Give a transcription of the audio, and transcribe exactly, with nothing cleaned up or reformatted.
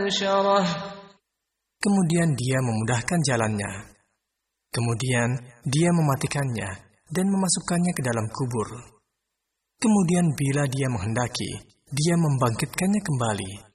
فأنشره Kemudian dia memudahkan jalannya. Kemudian dia mematikannya dan memasukkannya ke dalam kubur. Kemudian bila dia menghendaki, dia membangkitkannya kembali.